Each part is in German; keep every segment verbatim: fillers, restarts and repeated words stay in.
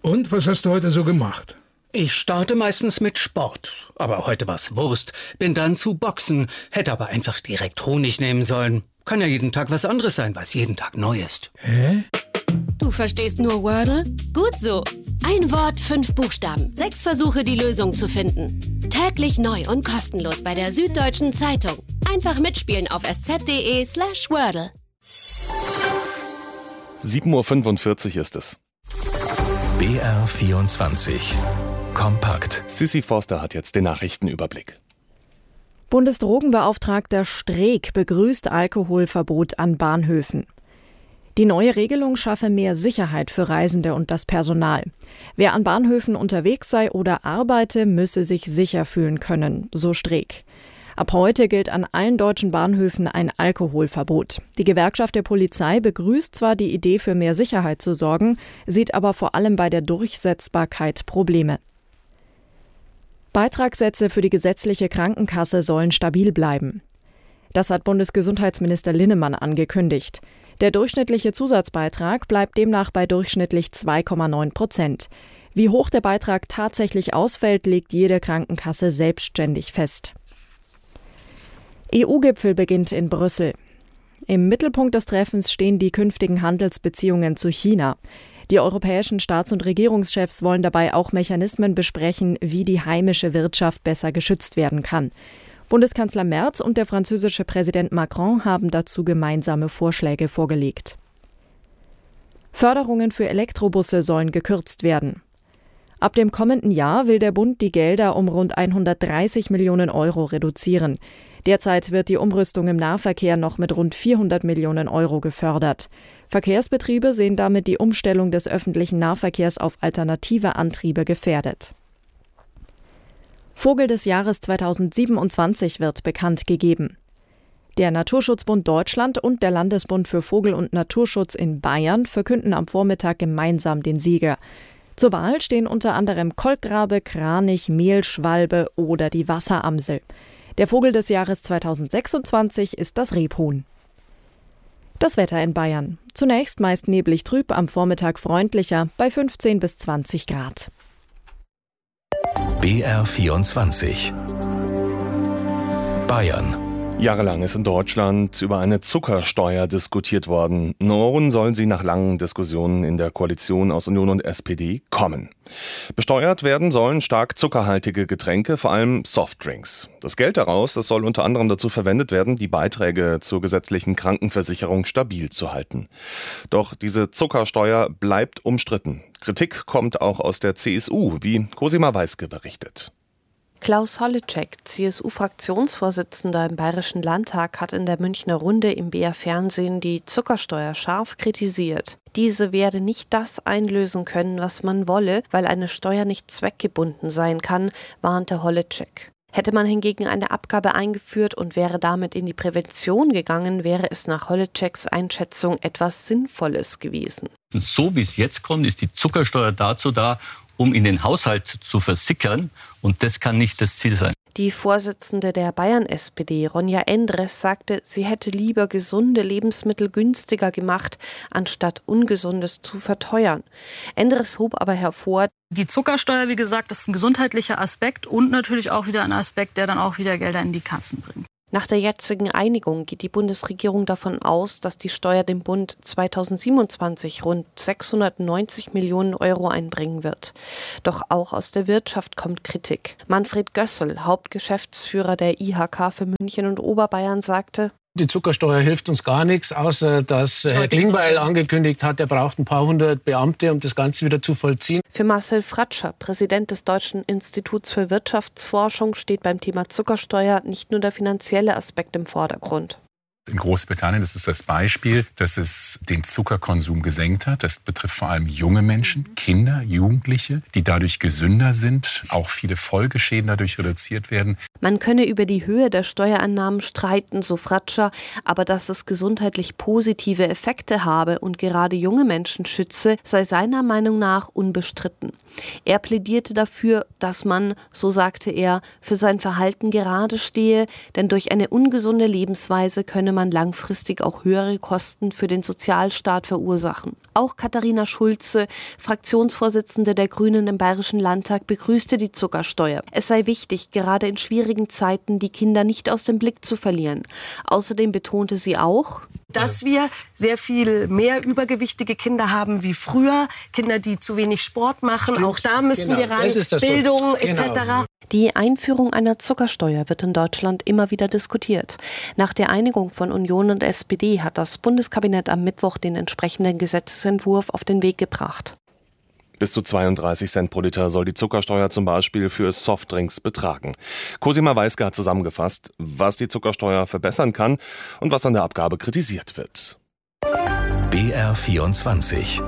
Und was hast du heute so gemacht? Ich starte meistens mit Sport. Aber heute war's Wurst. Bin dann zu Boxen. Hätte aber einfach direkt Honig nehmen sollen. Kann ja jeden Tag was anderes sein, weil es jeden Tag neu ist. Hä? Du verstehst nur Wordle? Gut so. Ein Wort, fünf Buchstaben. Sechs Versuche, die Lösung zu finden. Täglich neu und kostenlos bei der Süddeutschen Zeitung. Einfach mitspielen auf sz.de slash Wordle. sieben Uhr fünfundvierzig ist es. B R vierundzwanzig. Kompakt. Sissi Forster hat jetzt den Nachrichtenüberblick. Bundesdrogenbeauftragter Streeck begrüßt Alkoholverbot an Bahnhöfen. Die neue Regelung schaffe mehr Sicherheit für Reisende und das Personal. Wer an Bahnhöfen unterwegs sei oder arbeite, müsse sich sicher fühlen können, so Streeck. Ab heute gilt an allen deutschen Bahnhöfen ein Alkoholverbot. Die Gewerkschaft der Polizei begrüßt zwar die Idee, für mehr Sicherheit zu sorgen, sieht aber vor allem bei der Durchsetzbarkeit Probleme. Beitragssätze für die gesetzliche Krankenkasse sollen stabil bleiben. Das hat Bundesgesundheitsminister Linnemann angekündigt. Der durchschnittliche Zusatzbeitrag bleibt demnach bei durchschnittlich zwei Komma neun Prozent. Wie hoch der Beitrag tatsächlich ausfällt, legt jede Krankenkasse selbstständig fest. E U-Gipfel beginnt in Brüssel. Im Mittelpunkt des Treffens stehen die künftigen Handelsbeziehungen zu China. Die europäischen Staats- und Regierungschefs wollen dabei auch Mechanismen besprechen, wie die heimische Wirtschaft besser geschützt werden kann. Bundeskanzler Merz und der französische Präsident Macron haben dazu gemeinsame Vorschläge vorgelegt. Förderungen für Elektrobusse sollen gekürzt werden. Ab dem kommenden Jahr will der Bund die Gelder um rund hundertdreißig Millionen Euro reduzieren. Derzeit wird die Umrüstung im Nahverkehr noch mit rund vierhundert Millionen Euro gefördert. Verkehrsbetriebe sehen damit die Umstellung des öffentlichen Nahverkehrs auf alternative Antriebe gefährdet. Vogel des Jahres zweitausendsiebenundzwanzig wird bekannt gegeben. Der Naturschutzbund Deutschland und der Landesbund für Vogel- und Naturschutz in Bayern verkünden am Vormittag gemeinsam den Sieger. Zur Wahl stehen unter anderem Kolkrabe, Kranich, Mehlschwalbe oder die Wasseramsel. Der Vogel des Jahres zweitausendsechsundzwanzig ist das Rebhuhn. Das Wetter in Bayern. Zunächst meist neblig trüb, am Vormittag freundlicher bei fünfzehn bis zwanzig Grad. B R vierundzwanzig. Bayern. Jahrelang ist in Deutschland über eine Zuckersteuer diskutiert worden. Nun soll sie nach langen Diskussionen in der Koalition aus Union und S P D kommen. Besteuert werden sollen stark zuckerhaltige Getränke, vor allem Softdrinks. Das Geld daraus, das soll unter anderem dazu verwendet werden, die Beiträge zur gesetzlichen Krankenversicherung stabil zu halten. Doch diese Zuckersteuer bleibt umstritten. Kritik kommt auch aus der C S U, wie Cosima Weiske berichtet. Klaus Holleczek, C S U-Fraktionsvorsitzender im Bayerischen Landtag, hat in der Münchner Runde im B R-Fernsehen die Zuckersteuer scharf kritisiert. Diese werde nicht das einlösen können, was man wolle, weil eine Steuer nicht zweckgebunden sein kann, warnte Holleczek. Hätte man hingegen eine Abgabe eingeführt und wäre damit in die Prävention gegangen, wäre es nach Holleczeks Einschätzung etwas Sinnvolles gewesen. So wie es jetzt kommt, ist die Zuckersteuer dazu da, um in den Haushalt zu versickern. Und das kann nicht das Ziel sein. Die Vorsitzende der Bayern-S P D, Ronja Endres, sagte, sie hätte lieber gesunde Lebensmittel günstiger gemacht, anstatt Ungesundes zu verteuern. Endres hob aber hervor: Die Zuckersteuer, wie gesagt, ist ein gesundheitlicher Aspekt und natürlich auch wieder ein Aspekt, der dann auch wieder Gelder in die Kassen bringt. Nach der jetzigen Einigung geht die Bundesregierung davon aus, dass die Steuer dem Bund zweitausendsiebenundzwanzig rund sechshundertneunzig Millionen Euro einbringen wird. Doch auch aus der Wirtschaft kommt Kritik. Manfred Gössel, Hauptgeschäftsführer der I H K für München und Oberbayern, sagte: Die Zuckersteuer hilft uns gar nichts, außer dass Herr Klingbeil angekündigt hat, er braucht ein paar hundert Beamte, um das Ganze wieder zu vollziehen. Für Marcel Fratscher, Präsident des Deutschen Instituts für Wirtschaftsforschung, steht beim Thema Zuckersteuer nicht nur der finanzielle Aspekt im Vordergrund. In Großbritannien, das ist das Beispiel, dass es den Zuckerkonsum gesenkt hat. Das betrifft vor allem junge Menschen, Kinder, Jugendliche, die dadurch gesünder sind. Auch viele Folgeschäden dadurch reduziert werden. Man könne über die Höhe der Steuerannahmen streiten, so Fratscher, aber dass es gesundheitlich positive Effekte habe und gerade junge Menschen schütze, sei seiner Meinung nach unbestritten. Er plädierte dafür, dass man, so sagte er, für sein Verhalten gerade stehe, denn durch eine ungesunde Lebensweise könne man langfristig auch höhere Kosten für den Sozialstaat verursachen. Auch Katharina Schulze, Fraktionsvorsitzende der Grünen im Bayerischen Landtag, begrüßte die Zuckersteuer. Es sei wichtig, gerade in schwierigen Zeiten die Kinder nicht aus dem Blick zu verlieren. Außerdem betonte sie auch, dass wir sehr viel mehr übergewichtige Kinder haben wie früher. Kinder, die zu wenig Sport machen. Stimmt. Auch da müssen genau. wir ran. Bildung et cetera. Genau. Die Einführung einer Zuckersteuer wird in Deutschland immer wieder diskutiert. Nach der Einigung von Union und S P D hat das Bundeskabinett am Mittwoch den entsprechenden Gesetzesentwurf auf den Weg gebracht. Bis zu zweiunddreißig Cent pro Liter soll die Zuckersteuer zum Beispiel für Softdrinks betragen. Cosima Weiske hat zusammengefasst, was die Zuckersteuer verbessern kann und was an der Abgabe kritisiert wird. B R vierundzwanzig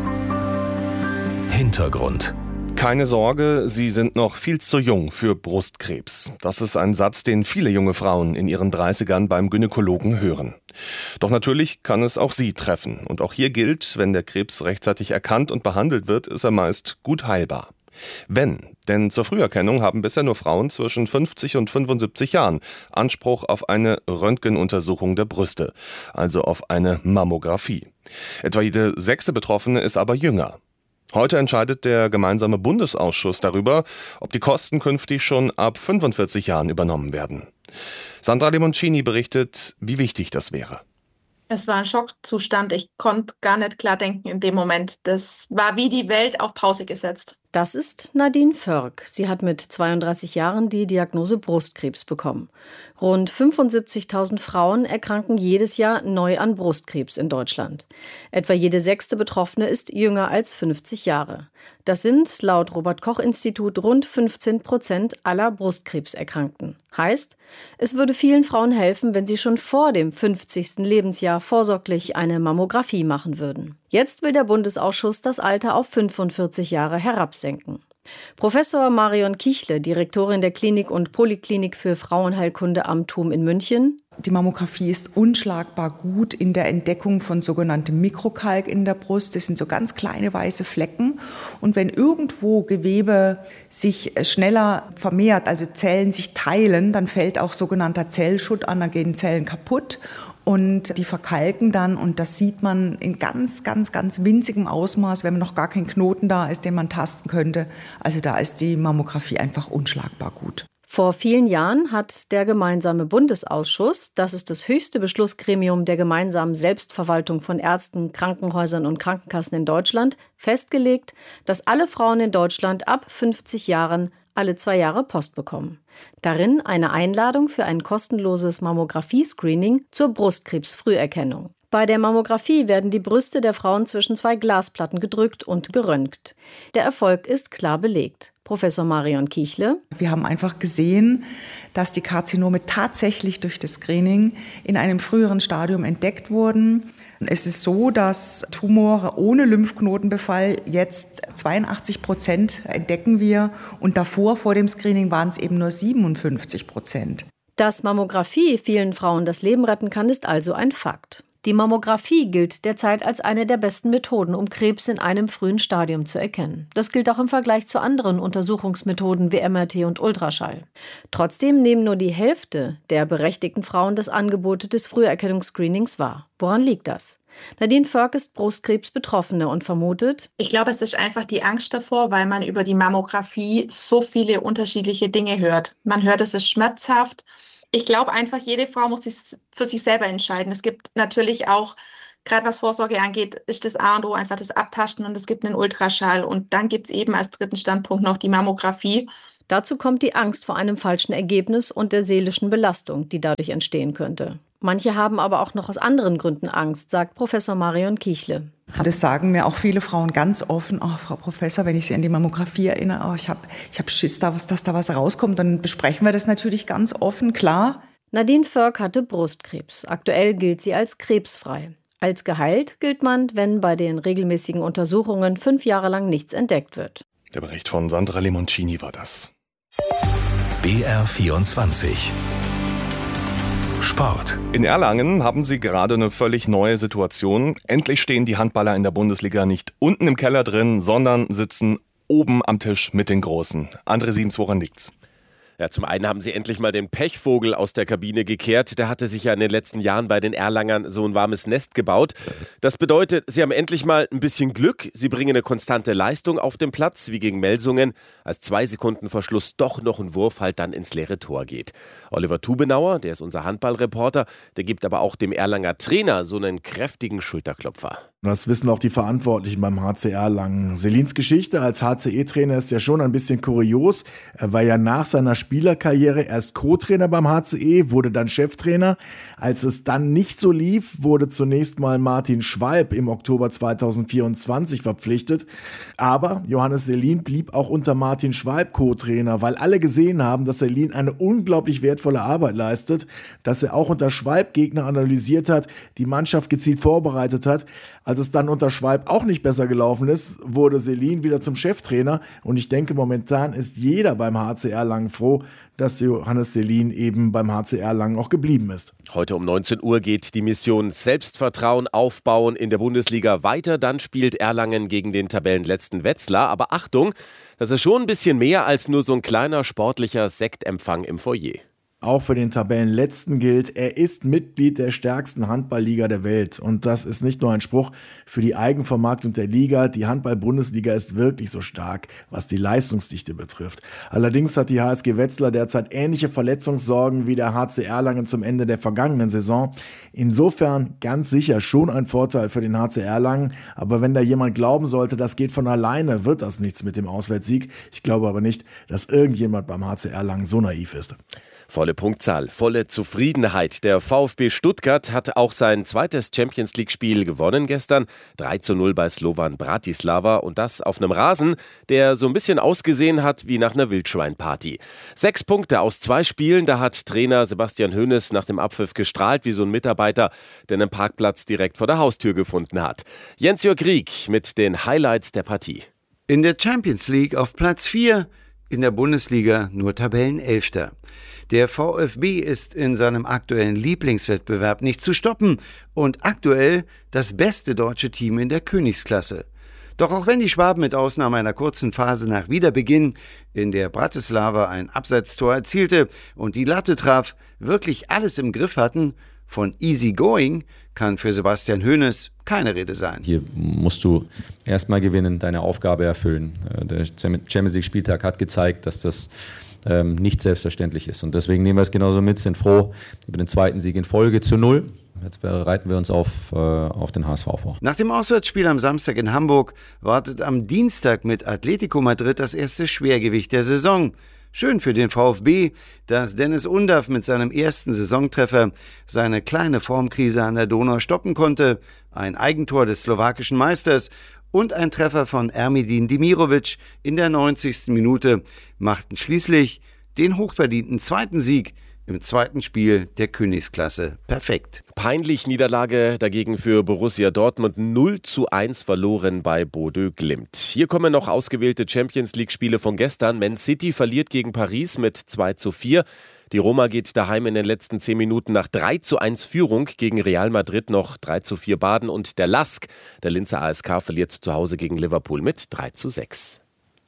Hintergrund. Keine Sorge, Sie sind noch viel zu jung für Brustkrebs. Das ist ein Satz, den viele junge Frauen in ihren dreißigern beim Gynäkologen hören. Doch natürlich kann es auch Sie treffen. Und auch hier gilt, wenn der Krebs rechtzeitig erkannt und behandelt wird, ist er meist gut heilbar. Wenn, denn zur Früherkennung haben bisher nur Frauen zwischen fünfzig und fünfundsiebzig Jahren Anspruch auf eine Röntgenuntersuchung der Brüste, also auf eine Mammographie. Etwa jede sechste Betroffene ist aber jünger. Heute entscheidet der gemeinsame Bundesausschuss darüber, ob die Kosten künftig schon ab fünfundvierzig Jahren übernommen werden. Sandra Lemoncini berichtet, wie wichtig das wäre. Es war ein Schockzustand. Ich konnte gar nicht klar denken in dem Moment. Das war wie die Welt auf Pause gesetzt. Das ist Nadine Förk. Sie hat mit zweiunddreißig Jahren die Diagnose Brustkrebs bekommen. Rund fünfundsiebzigtausend Frauen erkranken jedes Jahr neu an Brustkrebs in Deutschland. Etwa jede sechste Betroffene ist jünger als fünfzig Jahre. Das sind laut Robert-Koch-Institut rund fünfzehn Prozent aller Brustkrebserkrankten. Heißt, es würde vielen Frauen helfen, wenn sie schon vor dem fünfzigsten Lebensjahr vorsorglich eine Mammographie machen würden. Jetzt will der Bundesausschuss das Alter auf fünfundvierzig Jahre herabsenken. Professor Marion Kichle, Direktorin der Klinik und Poliklinik für Frauenheilkunde am TUM in München. Die Mammographie ist unschlagbar gut in der Entdeckung von sogenanntem Mikrokalk in der Brust. Das sind so ganz kleine weiße Flecken. Und wenn irgendwo Gewebe sich schneller vermehrt, also Zellen sich teilen, dann fällt auch sogenannter Zellschutt an, dann gehen Zellen kaputt. Und die verkalken dann und das sieht man in ganz, ganz, ganz winzigem Ausmaß, wenn noch gar kein Knoten da ist, den man tasten könnte. Also da ist die Mammographie einfach unschlagbar gut. Vor vielen Jahren hat der gemeinsame Bundesausschuss, das ist das höchste Beschlussgremium der gemeinsamen Selbstverwaltung von Ärzten, Krankenhäusern und Krankenkassen in Deutschland, festgelegt, dass alle Frauen in Deutschland ab fünfzig Jahren alle zwei Jahre Post bekommen. Darin eine Einladung für ein kostenloses Mammographie-Screening zur Brustkrebsfrüherkennung. Bei der Mammographie werden die Brüste der Frauen zwischen zwei Glasplatten gedrückt und geröntgt. Der Erfolg ist klar belegt. Professor Marion Kichle. Wir haben einfach gesehen, dass die Karzinome tatsächlich durch das Screening in einem früheren Stadium entdeckt wurden. Es ist so, dass Tumore ohne Lymphknotenbefall jetzt zweiundachtzig Prozent entdecken wir und davor, vor dem Screening, waren es eben nur siebenundfünfzig Prozent. Dass Mammographie vielen Frauen das Leben retten kann, ist also ein Fakt. Die Mammographie gilt derzeit als eine der besten Methoden, um Krebs in einem frühen Stadium zu erkennen. Das gilt auch im Vergleich zu anderen Untersuchungsmethoden wie M R T und Ultraschall. Trotzdem nehmen nur die Hälfte der berechtigten Frauen das Angebot des Früherkennungsscreenings wahr. Woran liegt das? Nadine Förk ist Brustkrebs-Betroffene und vermutet: Ich glaube, es ist einfach die Angst davor, weil man über die Mammographie so viele unterschiedliche Dinge hört. Man hört, es ist schmerzhaft. Ich glaube einfach, jede Frau muss sich für sich selber entscheiden. Es gibt natürlich auch, gerade was Vorsorge angeht, ist das A und O einfach das Abtasten und es gibt einen Ultraschall. Und dann gibt es eben als dritten Standpunkt noch die Mammographie. Dazu kommt die Angst vor einem falschen Ergebnis und der seelischen Belastung, die dadurch entstehen könnte. Manche haben aber auch noch aus anderen Gründen Angst, sagt Professor Marion Kichle. Das sagen mir auch viele Frauen ganz offen: Oh, Frau Professor, wenn ich Sie an die Mammographie erinnere, oh, ich habe ich hab Schiss, dass da was rauskommt. Dann besprechen wir das natürlich ganz offen, klar. Nadine Förk hatte Brustkrebs. Aktuell gilt sie als krebsfrei. Als geheilt gilt man, wenn bei den regelmäßigen Untersuchungen fünf Jahre lang nichts entdeckt wird. Der Bericht von Sandra Lemoncini war das. B R vierundzwanzig Sport. In Erlangen haben sie gerade eine völlig neue Situation. Endlich stehen die Handballer in der Bundesliga nicht unten im Keller drin, sondern sitzen oben am Tisch mit den Großen. André Siebens, woran liegt's? Ja, zum einen haben sie endlich mal den Pechvogel aus der Kabine gekehrt. Der hatte sich ja in den letzten Jahren bei den Erlangern so ein warmes Nest gebaut. Das bedeutet, sie haben endlich mal ein bisschen Glück. Sie bringen eine konstante Leistung auf den Platz, wie gegen Melsungen, als zwei Sekunden vor Schluss doch noch ein Wurf halt dann ins leere Tor geht. Oliver Tubenauer, der ist unser Handballreporter, der gibt aber auch dem Erlanger Trainer so einen kräftigen Schulterklopfer. Das wissen auch die Verantwortlichen beim H C Erlangen. Selins Geschichte als H C E-Trainer ist ja schon ein bisschen kurios. Er war ja nach seiner Spielerkarriere erst Co-Trainer beim H C E, wurde dann Cheftrainer. Als es dann nicht so lief, wurde zunächst mal Martin Schwalb im Oktober zweitausendvierundzwanzig verpflichtet. Aber Johannes Selin blieb auch unter Martin Schwalb Co-Trainer, weil alle gesehen haben, dass Selin eine unglaublich wertvolle Arbeit leistet, dass er auch unter Schwalb Gegner analysiert hat, die Mannschaft gezielt vorbereitet hat. Als es dann unter Schwalb auch nicht besser gelaufen ist, wurde Selin wieder zum Cheftrainer. Und ich denke, momentan ist jeder beim H C Erlangen froh, dass Johannes Selin eben beim H C Erlangen auch geblieben ist. Heute um neunzehn Uhr geht die Mission Selbstvertrauen aufbauen in der Bundesliga weiter. Dann spielt Erlangen gegen den Tabellenletzten Wetzlar. Aber Achtung, das ist schon ein bisschen mehr als nur so ein kleiner sportlicher Sektempfang im Foyer. Auch für den Tabellenletzten gilt, er ist Mitglied der stärksten Handballliga der Welt. Und das ist nicht nur ein Spruch für die Eigenvermarktung der Liga. Die Handball-Bundesliga ist wirklich so stark, was die Leistungsdichte betrifft. Allerdings hat die H S G Wetzlar derzeit ähnliche Verletzungssorgen wie der H C Erlangen zum Ende der vergangenen Saison. Insofern ganz sicher schon ein Vorteil für den H C Erlangen. Aber wenn da jemand glauben sollte, das geht von alleine, wird das nichts mit dem Auswärtssieg. Ich glaube aber nicht, dass irgendjemand beim H C Erlangen so naiv ist. Volle Punktzahl, volle Zufriedenheit. Der VfB Stuttgart hat auch sein zweites Champions-League-Spiel gewonnen gestern. drei zu null bei Slovan Bratislava und das auf einem Rasen, der so ein bisschen ausgesehen hat wie nach einer Wildschweinparty. Sechs Punkte aus zwei Spielen, da hat Trainer Sebastian Hoeneß nach dem Abpfiff gestrahlt wie so ein Mitarbeiter, der einen Parkplatz direkt vor der Haustür gefunden hat. Jens-Jörg Rieck mit den Highlights der Partie. In der Champions League auf Platz vier, in der Bundesliga nur Tabellenelfter. Der VfB ist in seinem aktuellen Lieblingswettbewerb nicht zu stoppen und aktuell das beste deutsche Team in der Königsklasse. Doch auch wenn die Schwaben mit Ausnahme einer kurzen Phase nach Wiederbeginn in der Bratislava ein Abseitstor erzielte und die Latte traf, wirklich alles im Griff hatten, von easy going kann für Sebastian Hoeneß keine Rede sein. Hier musst du erstmal gewinnen, deine Aufgabe erfüllen. Der Champions League-Spieltag hat gezeigt, dass das ähm, nicht selbstverständlich ist. Und deswegen nehmen wir es genauso mit, sind froh über den zweiten Sieg in Folge zu null. Jetzt bereiten wir uns auf, äh, auf den H S V vor. Nach dem Auswärtsspiel am Samstag in Hamburg wartet am Dienstag mit Atletico Madrid das erste Schwergewicht der Saison. Schön für den VfB, dass Dennis Undav mit seinem ersten Saisontreffer seine kleine Formkrise an der Donau stoppen konnte. Ein Eigentor des slowakischen Meisters und ein Treffer von Ermedin Demirovic in der neunzigsten Minute machten schließlich den hochverdienten zweiten Sieg im zweiten Spiel der Königsklasse perfekt. Peinlich Niederlage dagegen für Borussia Dortmund, null zu eins verloren bei Bodø Glimt. Hier kommen noch ausgewählte Champions-League-Spiele von gestern. Man City verliert gegen Paris mit zwei zu vier. Die Roma geht daheim in den letzten zehn Minuten nach drei zu eins Führung gegen Real Madrid noch drei zu vier baden. Und der Lask, der Linzer A S K, verliert zu Hause gegen Liverpool mit drei zu sechs.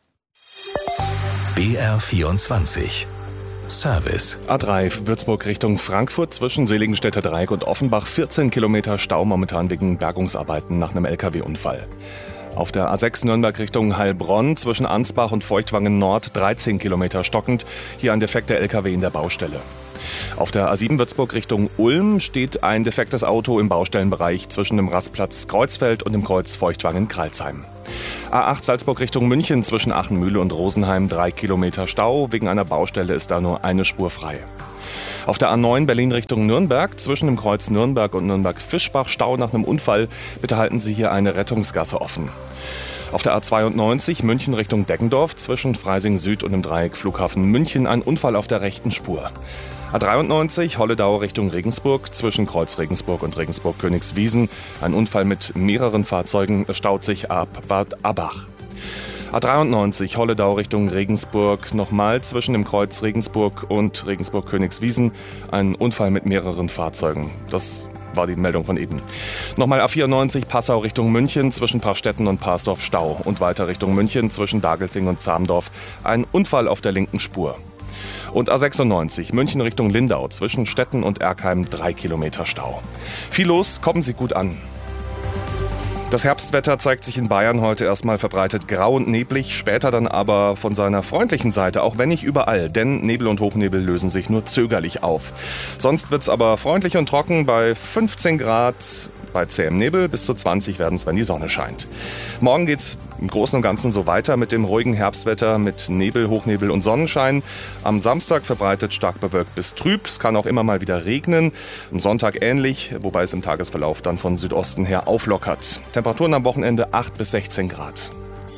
B R vierundzwanzig Service. A drei Würzburg Richtung Frankfurt zwischen Seligenstädter Dreieck und Offenbach. vierzehn Kilometer Stau momentan wegen Bergungsarbeiten nach einem L K W-Unfall. Auf der A sechs Nürnberg Richtung Heilbronn zwischen Ansbach und Feuchtwangen Nord dreizehn Kilometer stockend. Hier ein defekter L K W in der Baustelle. Auf der A sieben Würzburg Richtung Ulm steht ein defektes Auto im Baustellenbereich zwischen dem Rastplatz Kreuzfeld und dem Kreuz Feuchtwangen-Kralsheim. A acht Salzburg Richtung München zwischen Achenmühle und Rosenheim drei Kilometer Stau. Wegen einer Baustelle ist da nur eine Spur frei. Auf der A neun Berlin Richtung Nürnberg zwischen dem Kreuz Nürnberg und Nürnberg-Fischbach Stau nach einem Unfall. Bitte halten Sie hier eine Rettungsgasse offen. Auf der A zweiundneunzig München Richtung Deggendorf zwischen Freising Süd und dem Dreieck Flughafen München ein Unfall auf der rechten Spur. A dreiundneunzig Holledau Richtung Regensburg zwischen Kreuz Regensburg und Regensburg-Königswiesen. Ein Unfall mit mehreren Fahrzeugen, staut sich ab Bad Abbach. A dreiundneunzig Holledau Richtung Regensburg, nochmal zwischen dem Kreuz Regensburg und Regensburg-Königswiesen. Ein Unfall mit mehreren Fahrzeugen. Das war die Meldung von eben. Nochmal A vierundneunzig Passau Richtung München zwischen Parstetten und Parsdorf Stau. Und weiter Richtung München zwischen Dagelfing und Zamdorf. Ein Unfall auf der linken Spur. Und A sechsundneunzig, München Richtung Lindau, zwischen Stetten und Erkheim drei Kilometer Stau. Viel los, kommen Sie gut an. Das Herbstwetter zeigt sich in Bayern heute erstmal verbreitet grau und neblig, später dann aber von seiner freundlichen Seite, auch wenn nicht überall, denn Nebel und Hochnebel lösen sich nur zögerlich auf. Sonst wird's aber freundlich und trocken bei fünfzehn Grad, bei zähem Nebel bis zu zwanzig werden es, wenn die Sonne scheint. Morgen geht's im Großen und Ganzen so weiter mit dem ruhigen Herbstwetter mit Nebel, Hochnebel und Sonnenschein. Am Samstag verbreitet stark bewölkt bis trüb. Es kann auch immer mal wieder regnen. Am Sonntag ähnlich, wobei es im Tagesverlauf dann von Südosten her auflockert. Temperaturen am Wochenende acht bis sechzehn Grad.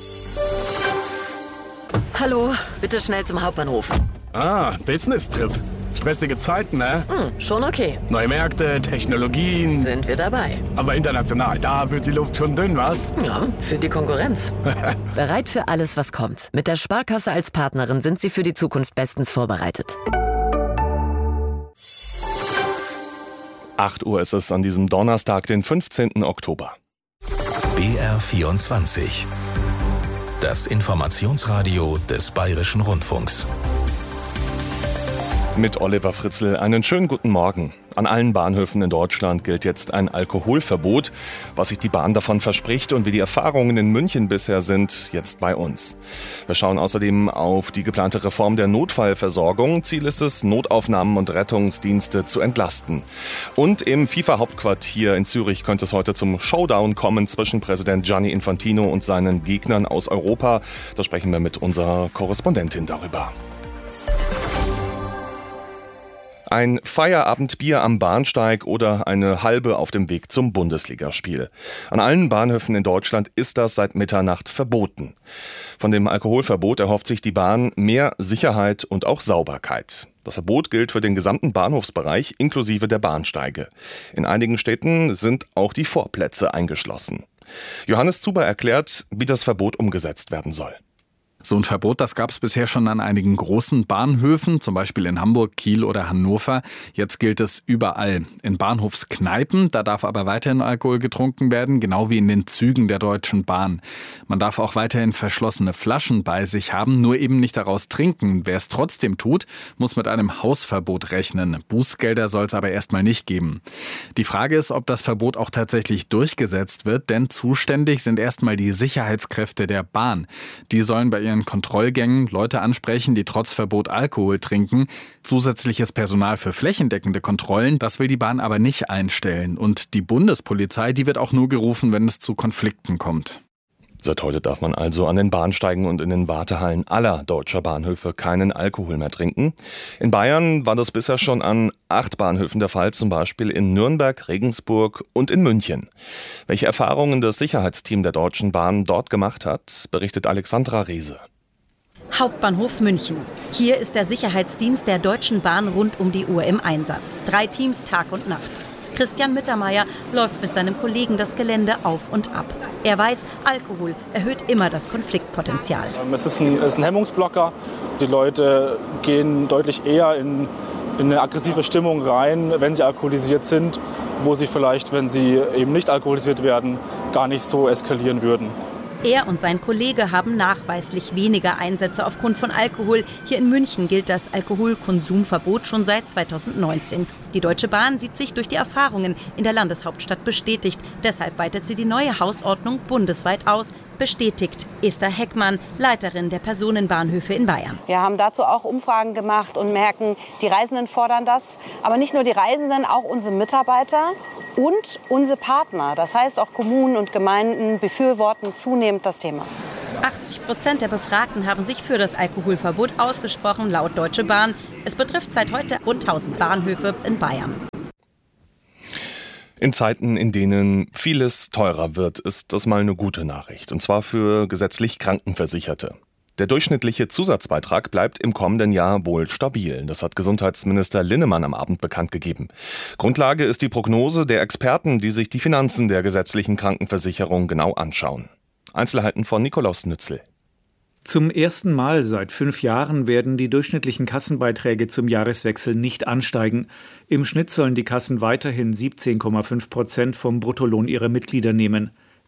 Hallo, bitte schnell zum Hauptbahnhof. Ah, Business-Trip. Stressige Zeiten, ne? Hm, schon okay. Neue Märkte, Technologien. Sind wir dabei. Aber international, da wird die Luft schon dünn, was? Ja, für die Konkurrenz. Bereit für alles, was kommt. Mit der Sparkasse als Partnerin sind Sie für die Zukunft bestens vorbereitet. acht Uhr ist es an diesem Donnerstag, den fünfzehnten Oktober. B R vierundzwanzig. Das Informationsradio des Bayerischen Rundfunks. Mit Oliver Fritzl einen schönen guten Morgen. An allen Bahnhöfen in Deutschland gilt jetzt ein Alkoholverbot. Was sich die Bahn davon verspricht und wie die Erfahrungen in München bisher sind, jetzt bei uns. Wir schauen außerdem auf die geplante Reform der Notfallversorgung. Ziel ist es, Notaufnahmen und Rettungsdienste zu entlasten. Und im FIFA-Hauptquartier in Zürich könnte es heute zum Showdown kommen zwischen Präsident Gianni Infantino und seinen Gegnern aus Europa. Da sprechen wir mit unserer Korrespondentin darüber. Ein Feierabendbier am Bahnsteig oder eine halbe auf dem Weg zum Bundesligaspiel. An allen Bahnhöfen in Deutschland ist das seit Mitternacht verboten. Von dem Alkoholverbot erhofft sich die Bahn mehr Sicherheit und auch Sauberkeit. Das Verbot gilt für den gesamten Bahnhofsbereich inklusive der Bahnsteige. In einigen Städten sind auch die Vorplätze eingeschlossen. Johannes Zuber erklärt, wie das Verbot umgesetzt werden soll. So ein Verbot, das gab es bisher schon an einigen großen Bahnhöfen, zum Beispiel in Hamburg, Kiel oder Hannover. Jetzt gilt es überall. In Bahnhofskneipen, da darf aber weiterhin Alkohol getrunken werden, genau wie in den Zügen der Deutschen Bahn. Man darf auch weiterhin verschlossene Flaschen bei sich haben, nur eben nicht daraus trinken. Wer es trotzdem tut, muss mit einem Hausverbot rechnen. Bußgelder soll es aber erstmal nicht geben. Die Frage ist, ob das Verbot auch tatsächlich durchgesetzt wird, denn zuständig sind erstmal die Sicherheitskräfte der Bahn. Die sollen bei ihren Kontrollgängen Leute ansprechen, die trotz Verbot Alkohol trinken. Zusätzliches Personal für flächendeckende Kontrollen, das will die Bahn aber nicht einstellen. Und die Bundespolizei, die wird auch nur gerufen, wenn es zu Konflikten kommt. Seit heute darf man also an den Bahnsteigen und in den Wartehallen aller deutscher Bahnhöfe keinen Alkohol mehr trinken. In Bayern war das bisher schon an acht Bahnhöfen der Fall, zum Beispiel in Nürnberg, Regensburg und in München. Welche Erfahrungen das Sicherheitsteam der Deutschen Bahn dort gemacht hat, berichtet Alexandra Riese. Hauptbahnhof München. Hier ist der Sicherheitsdienst der Deutschen Bahn rund um die Uhr im Einsatz. Drei Teams Tag und Nacht. Christian Mittermeier läuft mit seinem Kollegen das Gelände auf und ab. Er weiß, Alkohol erhöht immer das Konfliktpotenzial. Es ist ein, es ist ein Hemmungsblocker. Die Leute gehen deutlich eher in, in eine aggressive Stimmung rein, wenn sie alkoholisiert sind, wo sie vielleicht, wenn sie eben nicht alkoholisiert werden, gar nicht so eskalieren würden. Er und sein Kollege haben nachweislich weniger Einsätze aufgrund von Alkohol. Hier in München gilt das Alkoholkonsumverbot schon seit zweitausendneunzehn. Die Deutsche Bahn sieht sich durch die Erfahrungen in der Landeshauptstadt bestätigt. Deshalb weitet sie die neue Hausordnung bundesweit aus. Bestätigt Esther Heckmann, Leiterin der Personenbahnhöfe in Bayern. Wir haben dazu auch Umfragen gemacht und merken, die Reisenden fordern das. Aber nicht nur die Reisenden, auch unsere Mitarbeiter und unsere Partner. Das heißt, auch Kommunen und Gemeinden befürworten zunehmend das Thema. achtzig Prozent der Befragten haben sich für das Alkoholverbot ausgesprochen, laut Deutsche Bahn. Es betrifft seit heute rund tausend Bahnhöfe in Bayern. In Zeiten, in denen vieles teurer wird, ist das mal eine gute Nachricht. Und zwar für gesetzlich Krankenversicherte. Der durchschnittliche Zusatzbeitrag bleibt im kommenden Jahr wohl stabil. Das hat Gesundheitsminister Linnemann am Abend bekannt gegeben. Grundlage ist die Prognose der Experten, die sich die Finanzen der gesetzlichen Krankenversicherung genau anschauen. Einzelheiten von Nikolaus Nützel. Zum ersten Mal seit fünf Jahren werden die durchschnittlichen Kassenbeiträge zum Jahreswechsel nicht ansteigen. Im Schnitt sollen die Kassen weiterhin siebzehn Komma fünf Prozent vom Bruttolohn ihrer Mitglieder nehmen.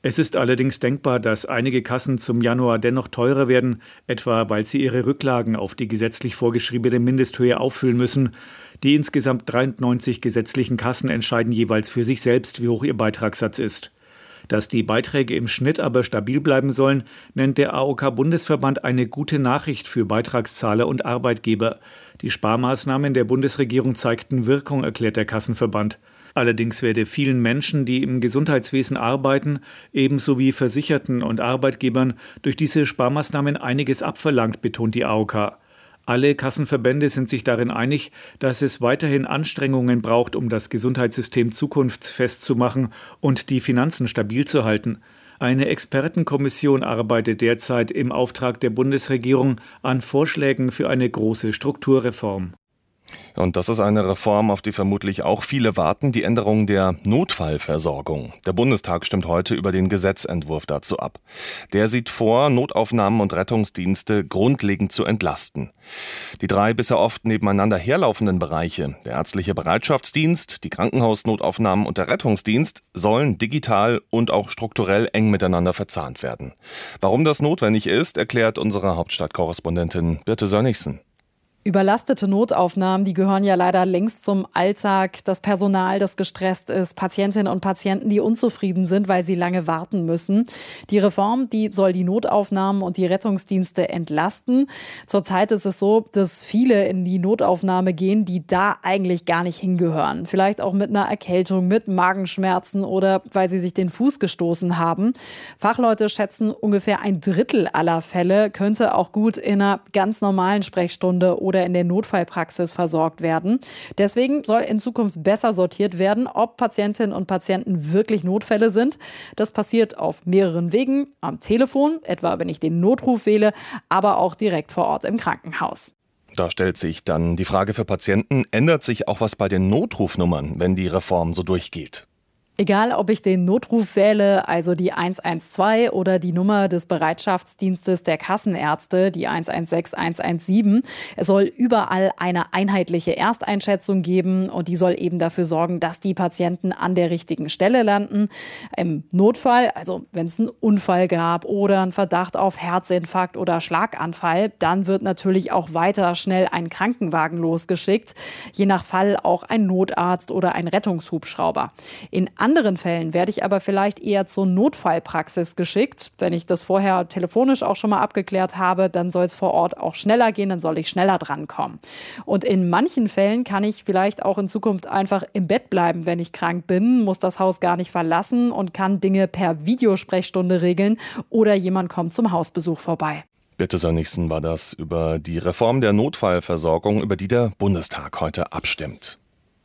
Es ist allerdings denkbar, dass einige Kassen zum Januar dennoch teurer werden, etwa weil sie ihre Rücklagen auf die gesetzlich vorgeschriebene Mindesthöhe auffüllen müssen. Die insgesamt dreiundneunzig gesetzlichen Kassen entscheiden jeweils für sich selbst, wie hoch ihr Beitragssatz ist. Dass die Beiträge im Schnitt aber stabil bleiben sollen, nennt der A O K-Bundesverband eine gute Nachricht für Beitragszahler und Arbeitgeber. Die Sparmaßnahmen der Bundesregierung zeigten Wirkung, erklärt der Kassenverband. Allerdings werde vielen Menschen, die im Gesundheitswesen arbeiten, ebenso wie Versicherten und Arbeitgebern durch diese Sparmaßnahmen einiges abverlangt, betont die A O K. Alle Kassenverbände sind sich darin einig, dass es weiterhin Anstrengungen braucht, um das Gesundheitssystem zukunftsfest zu machen und die Finanzen stabil zu halten. Eine Expertenkommission arbeitet derzeit im Auftrag der Bundesregierung an Vorschlägen für eine große Strukturreform. Und das ist eine Reform, auf die vermutlich auch viele warten, die Änderung der Notfallversorgung. Der Bundestag stimmt heute über den Gesetzentwurf dazu ab. Der sieht vor, Notaufnahmen und Rettungsdienste grundlegend zu entlasten. Die drei bisher oft nebeneinander herlaufenden Bereiche, der ärztliche Bereitschaftsdienst, die Krankenhausnotaufnahmen und der Rettungsdienst, sollen digital und auch strukturell eng miteinander verzahnt werden. Warum das notwendig ist, erklärt unsere Hauptstadtkorrespondentin Birte Sönnigsen. Überlastete Notaufnahmen, die gehören ja leider längst zum Alltag. Das Personal, das gestresst ist, Patientinnen und Patienten, die unzufrieden sind, weil sie lange warten müssen. Die Reform, die soll die Notaufnahmen und die Rettungsdienste entlasten. Zurzeit ist es so, dass viele in die Notaufnahme gehen, die da eigentlich gar nicht hingehören. Vielleicht auch mit einer Erkältung, mit Magenschmerzen oder weil sie sich den Fuß gestoßen haben. Fachleute schätzen, ungefähr ein Drittel aller Fälle könnte auch gut in einer ganz normalen Sprechstunde oder oder in der Notfallpraxis versorgt werden. Deswegen soll in Zukunft besser sortiert werden, ob Patientinnen und Patienten wirklich Notfälle sind. Das passiert auf mehreren Wegen, am Telefon, etwa wenn ich den Notruf wähle, aber auch direkt vor Ort im Krankenhaus. Da stellt sich dann die Frage für Patienten, ändert sich auch was bei den Notrufnummern, wenn die Reform so durchgeht? Egal, ob ich den Notruf wähle, also die eins eins zwei oder die Nummer des Bereitschaftsdienstes der Kassenärzte, die eins eins sechs eins eins sieben, es soll überall eine einheitliche Ersteinschätzung geben und die soll eben dafür sorgen, dass die Patienten an der richtigen Stelle landen. Im Notfall, also wenn es einen Unfall gab oder einen Verdacht auf Herzinfarkt oder Schlaganfall, dann wird natürlich auch weiter schnell ein Krankenwagen losgeschickt, je nach Fall auch ein Notarzt oder ein Rettungshubschrauber. In anderen Fällen werde ich aber vielleicht eher zur Notfallpraxis geschickt. Wenn ich das vorher telefonisch auch schon mal abgeklärt habe, dann soll es vor Ort auch schneller gehen, dann soll ich schneller drankommen. Und in manchen Fällen kann ich vielleicht auch in Zukunft einfach im Bett bleiben, wenn ich krank bin, muss das Haus gar nicht verlassen und kann Dinge per Videosprechstunde regeln oder jemand kommt zum Hausbesuch vorbei. Birte Sönnigsen war das über die Reform der Notfallversorgung, über die der Bundestag heute abstimmt.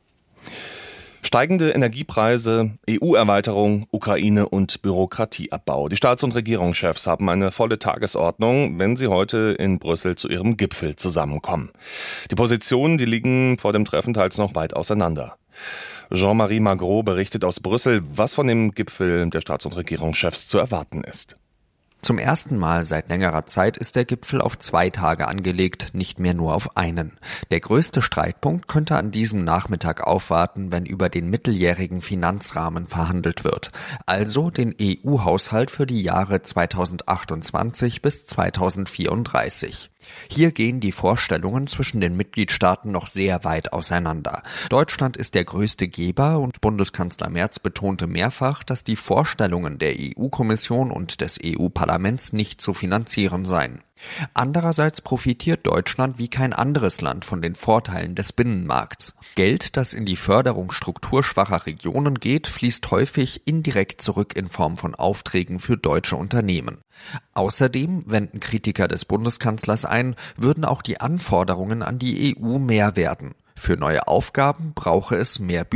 Steigende Energiepreise, E U-Erweiterung, Ukraine und Bürokratieabbau. Die Staats- und Regierungschefs haben eine volle Tagesordnung, wenn sie heute in Brüssel zu ihrem Gipfel zusammenkommen. Die Positionen, die liegen vor dem Treffen teils noch weit auseinander. Jean-Marie Magro berichtet aus Brüssel, was von dem Gipfel der Staats- und Regierungschefs zu erwarten ist. Zum ersten Mal seit längerer Zeit ist der Gipfel auf zwei Tage angelegt, nicht mehr nur auf einen. Der größte Streitpunkt könnte an diesem Nachmittag aufwarten, wenn über den mitteljährigen Finanzrahmen verhandelt wird. Also den E U-Haushalt für die Jahre zweitausendachtundzwanzig bis zweitausendvierunddreißig. Hier gehen die Vorstellungen zwischen den Mitgliedstaaten noch sehr weit auseinander. Deutschland ist der größte Geber und Bundeskanzler Merz betonte mehrfach, dass die Vorstellungen der E U-Kommission und des E U-Parlaments nicht zu finanzieren seien. Andererseits profitiert Deutschland wie kein anderes Land von den Vorteilen des Binnenmarkts. Geld, das in die Förderung strukturschwacher Regionen geht, fließt häufig indirekt zurück in Form von Aufträgen für deutsche Unternehmen. Außerdem, wenden Kritiker des Bundeskanzlers ein, würden auch die Anforderungen an die E U mehr werden. Für neue Aufgaben brauche es mehr Budget.